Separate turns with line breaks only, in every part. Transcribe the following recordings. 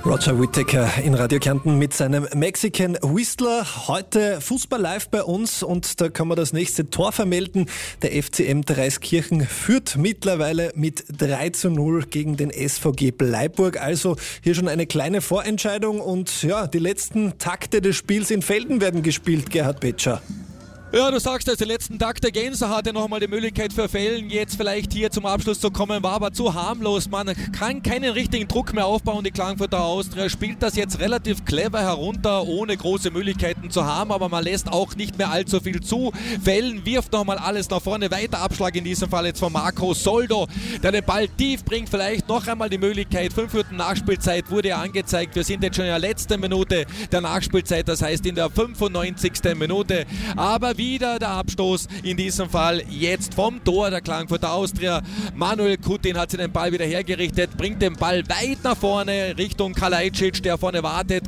Roger Whittaker in Radio Kärnten mit seinem Mexican Whistler. Heute Fußball live bei uns und da kann man das nächste Tor vermelden. Der FCM Dreiskirchen führt mittlerweile mit 3:0 gegen den SVG Bleiburg. Also hier schon eine kleine Vorentscheidung und ja, die letzten Takte des Spiels in Velden werden gespielt, Gerhard Betscher.
Ja, du sagst es, den letzten Tag der Gänser hatte nochmal die Möglichkeit für Velden, jetzt vielleicht hier zum Abschluss zu kommen, war aber zu harmlos. Man kann keinen richtigen Druck mehr aufbauen. Die Klagenfurter Austria spielt das jetzt relativ clever herunter, ohne große Möglichkeiten zu haben, aber man lässt auch nicht mehr allzu viel zu. Velden wirft nochmal alles nach vorne, weiter Abschlag in diesem Fall jetzt von Marco Soldo, der den Ball tief bringt, vielleicht noch einmal die Möglichkeit. 5 Minuten Nachspielzeit wurde ja angezeigt. Wir sind jetzt schon in der letzten Minute der Nachspielzeit, das heißt in der 95. Minute, aber wieder der Abstoß in diesem Fall jetzt vom Tor der Klagenfurter Austria. Manuel Kutin hat sich den Ball wieder hergerichtet, bringt den Ball weit nach vorne Richtung Kalajdzic, der vorne wartet.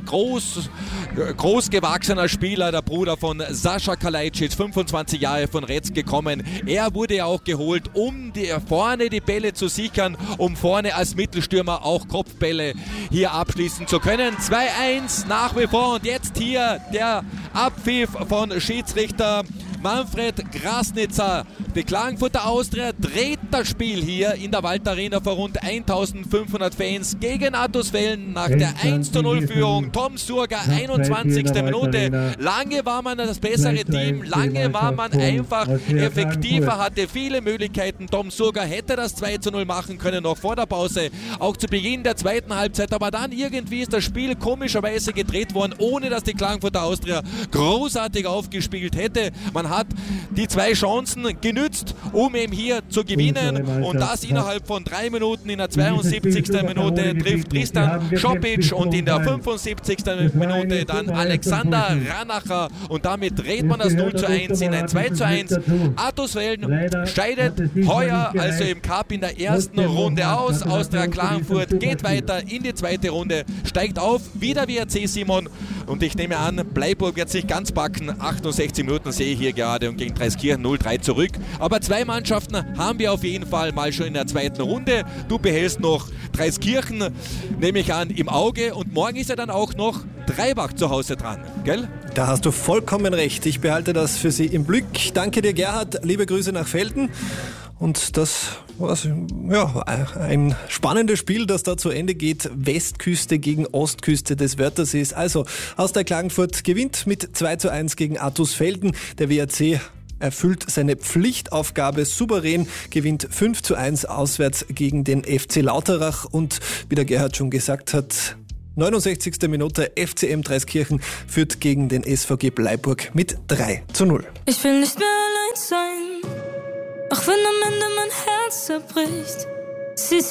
Großgewachsener Spieler, der Bruder von Sascha Kalajdzic, 25 Jahre von Retz gekommen. Er wurde ja auch geholt, um vorne die Bälle zu sichern, um vorne als Mittelstürmer auch Kopfbälle hier abschließen zu können. 2:1 nach wie vor und jetzt hier der Abpfiff von Schiedsrichter Manfred Grasnitzer. Die Klagenfurter Austria dreht das Spiel hier in der Walter-Arena vor rund 1500 Fans gegen Atos Velden nach der 1:0-Führung. Tom Surger, 21. Minute. Lange war man das bessere Team, lange war man einfach effektiver, hatte viele Möglichkeiten. Tom Surger hätte das 2:0 machen können, noch vor der Pause, auch zu Beginn der zweiten Halbzeit, aber dann irgendwie ist das Spiel komischerweise gedreht worden, ohne dass die Klagenfurter Austria großartig aufgespielt hätte. Man hat die 2 Chancen genützt, um eben hier zu gewinnen und das innerhalb von 3 Minuten. In der 72. Minute trifft Tristan Schopic und in der 75. Minute dann Alexander Ranacher und damit dreht man das 0:1 in ein 2:1. Atos Velden scheidet heuer also im Cup in der ersten Runde aus. Austria Klagenfurt geht weiter in die zweite Runde, steigt auf, wieder WRC Simon und ich nehme an, Bleiburg wird sich ganz backen. 68 Minuten sehe ich hier gerade und gegen Dreiskirchen 0:3 zurück. Aber 2 Mannschaften haben wir auf jeden Fall mal schon in der zweiten Runde. Du behältst noch Dreiskirchen, nehme ich an, im Auge und morgen ist ja dann auch noch Dreibach zu Hause dran, gell?
Da hast du vollkommen recht. Ich behalte das für Sie im Blick. Danke dir, Gerhard. Liebe Grüße nach Velden. Und das war ja, ein spannendes Spiel, das da zu Ende geht. Westküste gegen Ostküste des Wörthersees. Also Austria Klagenfurt gewinnt mit 2:1 gegen Atos Velden. Der WRC erfüllt seine Pflichtaufgabe souverän, gewinnt 5:1 auswärts gegen den FC Lauterach. Und wie der Gerhard schon gesagt hat, 69. Minute, FCM Dreiskirchen führt gegen den SVG Bleiburg mit 3:0.
Ich will nicht mehr allein sein, auch wenn am Ende mein Herz zerbricht. Sie